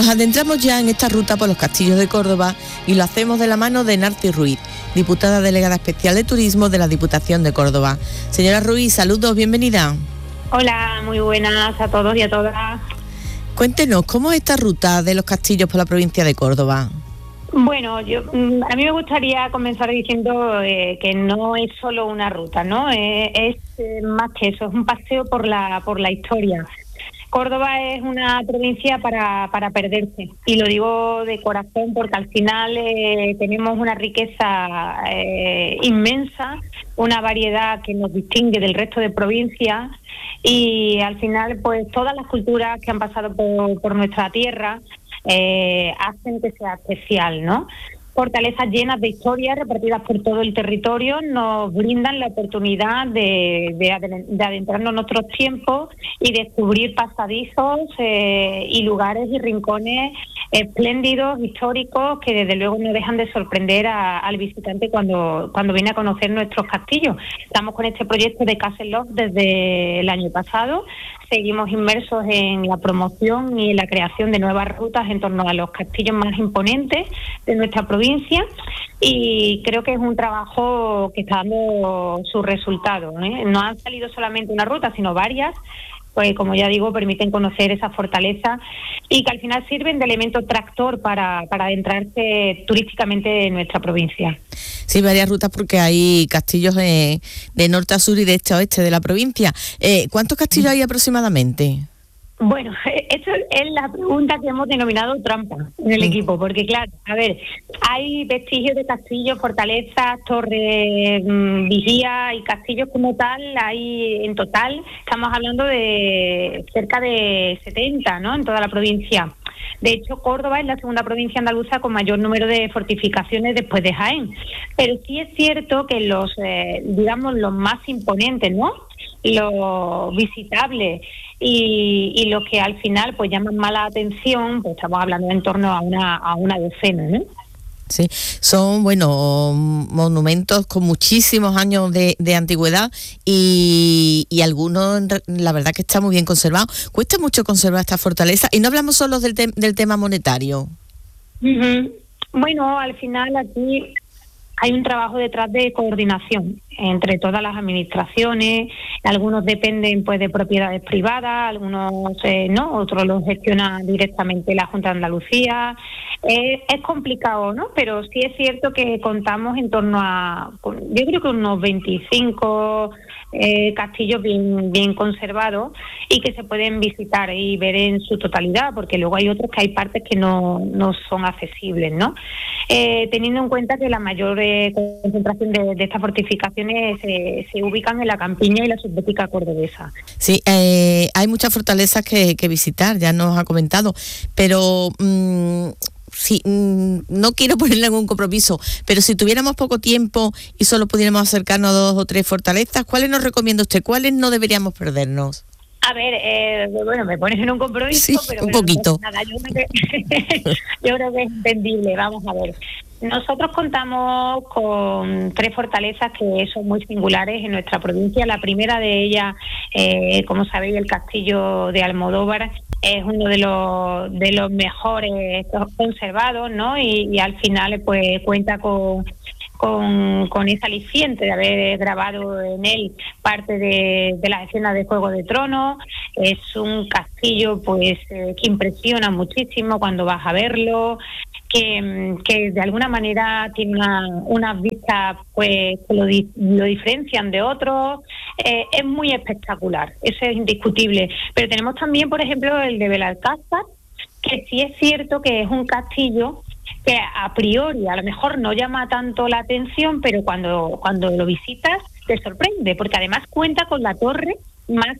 Nos adentramos ya en esta ruta por los castillos de Córdoba y lo hacemos de la mano de Narti Ruiz, diputada delegada especial de Turismo de la Diputación de Córdoba. Señora Ruiz, saludos, bienvenida. Hola, muy buenas a todos y a todas. Cuéntenos, ¿cómo es esta ruta de los castillos por la provincia de Córdoba? Bueno, a mí me gustaría comenzar diciendo que no es solo una ruta, ¿no? Es más que eso, es un paseo por la historia. Córdoba es una provincia para perderse, y lo digo de corazón porque al final tenemos una riqueza inmensa, una variedad que nos distingue del resto de provincias, y al final pues todas las culturas que han pasado por nuestra tierra hacen que sea especial, ¿no? Fortalezas llenas de historias repartidas por todo el territorio nos brindan la oportunidad de adentrarnos en nuestros tiempos y descubrir pasadizos y lugares y rincones espléndidos, históricos, que desde luego no dejan de sorprender al visitante cuando viene a conocer nuestros castillos. Estamos con este proyecto de Castle Love desde el año pasado. Seguimos inmersos en la promoción y en la creación de nuevas rutas en torno a los castillos más imponentes de nuestra provincia, y creo que es un trabajo que está dando sus resultados, ¿eh? No han salido solamente una ruta, sino varias, pues como ya digo, permiten conocer esa fortaleza y que al final sirven de elemento tractor para adentrarse turísticamente en nuestra provincia. Sí, varias rutas porque hay castillos de norte a sur y de este a oeste de la provincia. ¿Cuántos castillos hay aproximadamente? Bueno, esto es la pregunta que hemos denominado trampa en el equipo, porque claro, a ver, hay vestigios de castillos, fortalezas, torres, vigías y castillos como tal, hay en total, estamos hablando de cerca de 70, ¿no?, en toda la provincia. De hecho, Córdoba es la segunda provincia andaluza con mayor número de fortificaciones después de Jaén. Pero sí es cierto que los más imponentes, ¿no?, los visitables y los que al final pues llaman más la atención, pues estamos hablando en torno a una decena, ¿no? Sí, son, monumentos con muchísimos años de antigüedad y algunos, la verdad que está muy bien conservado. Cuesta mucho conservar esta fortaleza, y no hablamos solo del tema monetario. Uh-huh. Bueno, al final aquí hay un trabajo detrás de coordinación entre todas las administraciones. Algunos dependen pues de propiedades privadas, algunos no, otros los gestiona directamente la Junta de Andalucía. Es complicado, ¿no? Pero sí es cierto que contamos en torno a, yo creo que unos 25 castillos bien conservados y que se pueden visitar y ver en su totalidad, porque luego hay otros que hay partes que no son accesibles, ¿no? Teniendo en cuenta que la mayor concentración de estas fortificaciones se ubican en la campiña y la subbética cordobesa. Sí, hay muchas fortalezas que visitar, ya nos ha comentado, pero sí, no quiero ponerle algún compromiso, pero si tuviéramos poco tiempo y solo pudiéramos acercarnos a 2 o 3 fortalezas, ¿cuáles nos recomienda usted? ¿Cuáles no deberíamos perdernos? A ver, me pones en un compromiso, sí, pero un poquito. Nada, yo creo que es entendible. Vamos a ver. Nosotros contamos con 3 fortalezas que son muy singulares en nuestra provincia. La primera de ellas, como sabéis, el Castillo de Almodóvar, es uno de los mejores conservados, ¿no? Y al final pues cuenta con ese aliciente de haber grabado en él parte de las escenas de Juego de Tronos. Es un castillo pues que impresiona muchísimo cuando vas a verlo, que de alguna manera tiene unas vistas pues que lo diferencian de otros. Es muy espectacular, eso es indiscutible. Pero tenemos también, por ejemplo, el de Belalcázar, que sí es cierto que es un castillo que a priori a lo mejor no llama tanto la atención, pero cuando lo visitas te sorprende, porque además cuenta con la torre más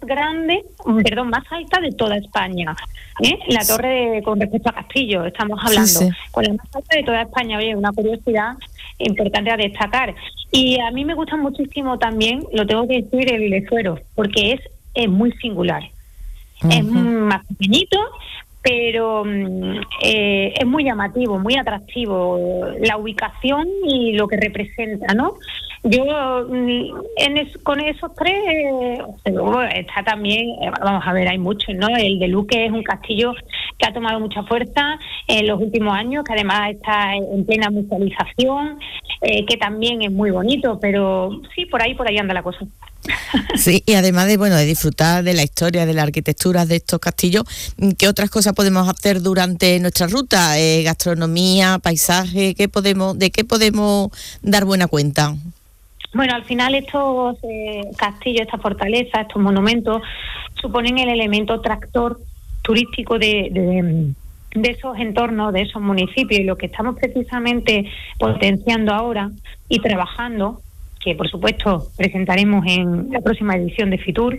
alta de toda España, la torre con respecto a Castillo, estamos hablando, con la más alta de toda España. Oye, una curiosidad importante a destacar. Y a mí me gusta muchísimo también, lo tengo que decir, el de Suero, porque es muy singular. Uh-huh. Es más pequeñito, pero es muy llamativo, muy atractivo la ubicación y lo que representa, ¿no? Yo con esos tres luego está también, vamos a ver, hay muchos, ¿no? El de Luque es un castillo que ha tomado mucha fuerza en los últimos años, que además está en plena musealización, que también es muy bonito, pero sí, por ahí anda la cosa. Sí, y además de disfrutar de la historia, de la arquitectura de estos castillos, ¿qué otras cosas podemos hacer durante nuestra ruta? Gastronomía, paisaje, ¿de qué podemos dar buena cuenta? Bueno, al final estos castillos, estas fortalezas, estos monumentos suponen el elemento tractor turístico de esos entornos, de esos municipios, y lo que estamos precisamente potenciando ahora y trabajando, que por supuesto presentaremos en la próxima edición de Fitur,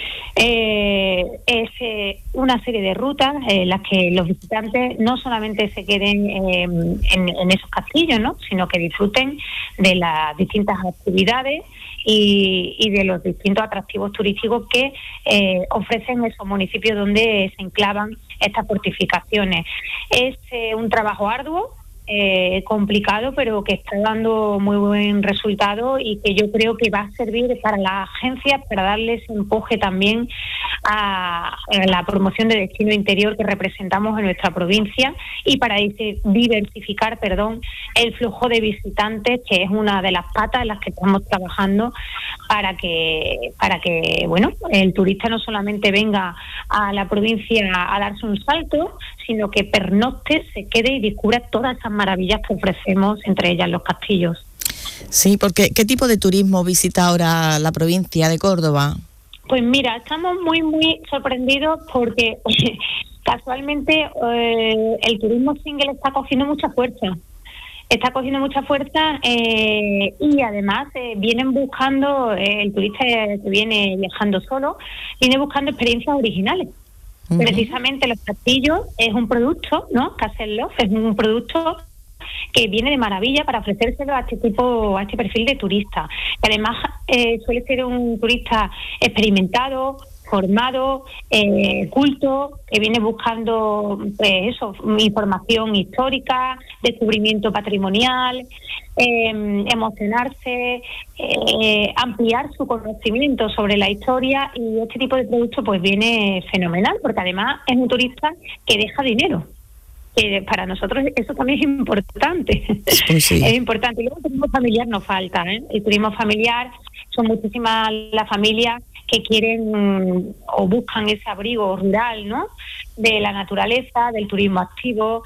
es una serie de rutas en las que los visitantes no solamente se queden en esos castillos, ¿no?, sino que disfruten de las distintas actividades y de los distintos atractivos turísticos que ofrecen esos municipios donde se enclavan estas fortificaciones. Es un trabajo arduo, complicado, pero que está dando muy buen resultado y que yo creo que va a servir para las agencias para darles empuje también a la promoción de destino interior que representamos en nuestra provincia y para diversificar, el flujo de visitantes, que es una de las patas en las que estamos trabajando para que bueno, el turista no solamente venga a la provincia a darse un salto, sino que pernocte, se quede y descubra todas esas maravillas que ofrecemos, entre ellas los castillos. Sí, porque ¿qué tipo de turismo visita ahora la provincia de Córdoba? Pues mira, estamos muy, muy sorprendidos porque casualmente el turismo single está cogiendo mucha fuerza. Y además vienen buscando, el turista que viene viajando solo, viene buscando experiencias originales. Uh-huh. Precisamente los castillos es un producto, ¿no? Castle Love es un producto que viene de maravilla para ofrecérselo a este perfil de turista. Además suele ser un turista experimentado, formado, culto, que viene buscando información histórica, descubrimiento patrimonial, emocionarse, ampliar su conocimiento sobre la historia, y este tipo de producto pues viene fenomenal, porque además es un turista que deja dinero. Para nosotros eso también es importante. Sí. Es importante. Y luego el turismo familiar no falta, ¿eh? El turismo familiar, son muchísimas las familias que quieren o buscan ese abrigo rural, ¿no?, de la naturaleza, del turismo activo,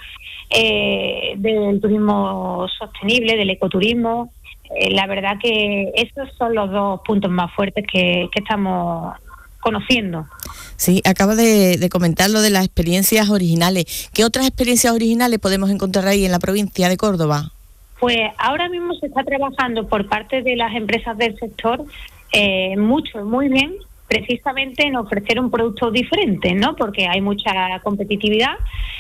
del turismo sostenible, del ecoturismo. La verdad que esos son los dos puntos más fuertes que estamos conociendo. Sí, acaba de comentar lo de las experiencias originales. ¿Qué otras experiencias originales podemos encontrar ahí en la provincia de Córdoba? Pues ahora mismo se está trabajando por parte de las empresas del sector muy bien, precisamente en ofrecer un producto diferente, ¿no? Porque hay mucha competitividad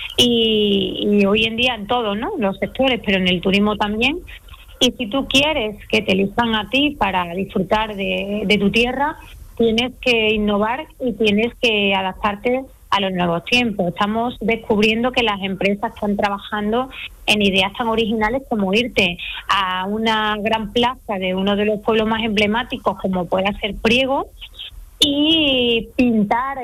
y hoy en día en todos, ¿no?, los sectores, pero en el turismo también. Y si tú quieres que te elijan a ti para disfrutar de tu tierra, tienes que innovar y tienes que adaptarte a los nuevos tiempos. Estamos descubriendo que las empresas están trabajando en ideas tan originales como irte a una gran plaza de uno de los pueblos más emblemáticos, como pueda ser Priego, y pintar,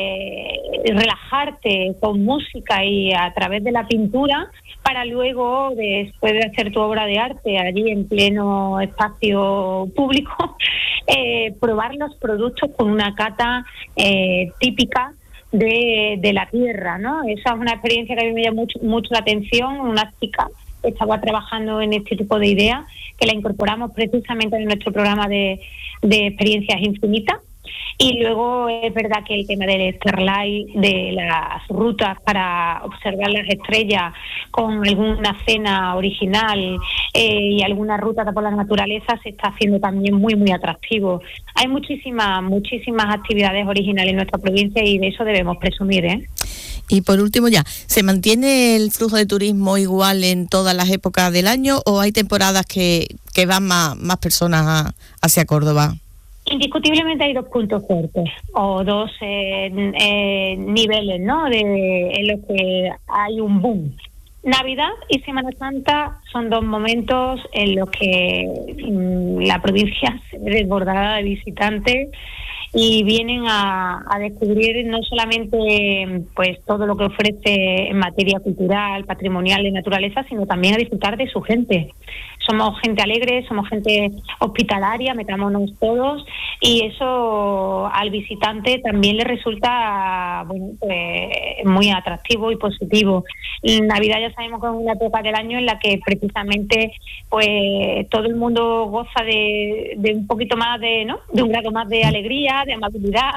relajarte con música y a través de la pintura, para luego, después de hacer tu obra de arte allí en pleno espacio público, probar los productos con una cata típica de la tierra, ¿no? Esa es una experiencia que a mí me llama mucho la atención. Una chica estaba trabajando en este tipo de ideas, que la incorporamos precisamente en nuestro programa de experiencias infinitas. Y luego es verdad que el tema del Starlight, de las rutas para observar las estrellas con alguna cena original y alguna ruta por la naturaleza, se está haciendo también muy, muy atractivo. Hay muchísimas actividades originales en nuestra provincia y de eso debemos presumir, ¿eh? Y por último ya, ¿se mantiene el flujo de turismo igual en todas las épocas del año o hay temporadas que van más personas hacia Córdoba? Indiscutiblemente hay dos puntos fuertes o dos niveles, ¿no?, en los que hay un boom. Navidad y Semana Santa son 2 momentos en los que la provincia se ve desbordada de visitantes y vienen a descubrir no solamente pues todo lo que ofrece en materia cultural, patrimonial, de naturaleza, sino también a disfrutar de su gente. Somos gente alegre, somos gente hospitalaria, metámonos todos, y eso al visitante también le resulta muy atractivo y positivo. En Navidad ya sabemos que es una época del año en la que precisamente pues todo el mundo goza de un poquito más de un grado más de alegría, de amabilidad.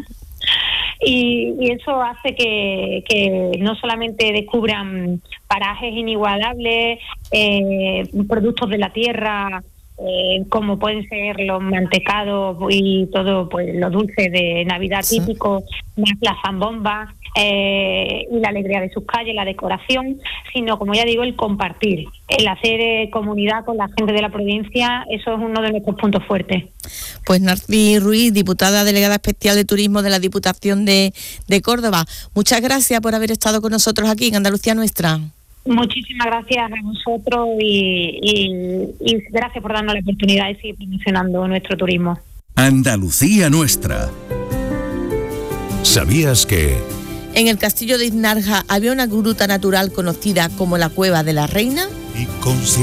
Y eso hace que no solamente descubran parajes inigualables, productos de la tierra, como pueden ser los mantecados y todo, pues los dulces de Navidad típicos, más las zambombas y la alegría de sus calles, la decoración, sino, como ya digo, el compartir, el hacer comunidad con la gente de la provincia. Eso es uno de nuestros puntos fuertes. Pues Narcis Ruiz, diputada delegada especial de Turismo de la Diputación de Córdoba, muchas gracias por haber estado con nosotros aquí en Andalucía Nuestra. Muchísimas gracias a vosotros y gracias por darnos la oportunidad de seguir promocionando nuestro turismo. Andalucía Nuestra. ¿Sabías que en el castillo de Iznarja había una gruta natural conocida como la Cueva de la Reina?